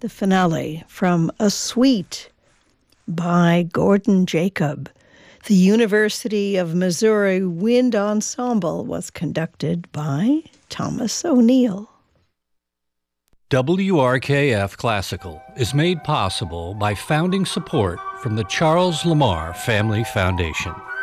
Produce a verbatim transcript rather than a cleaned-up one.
the finale from A Suite by Gordon Jacob. The University of Missouri Wind Ensemble was conducted by Thomas O'Neill. W R K F Classical is made possible by founding support from the Charles Lamar Family Foundation.